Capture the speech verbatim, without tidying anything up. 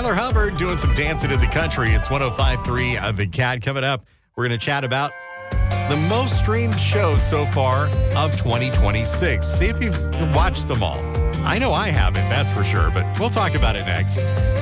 Taylor Hubbard doing some dancing in the country. It's one oh five point three of The Cat. Coming up, we're going to chat about the most streamed shows so far of twenty twenty-six. See if you've watched them all. I know I haven't, that's for sure, but we'll talk about it next.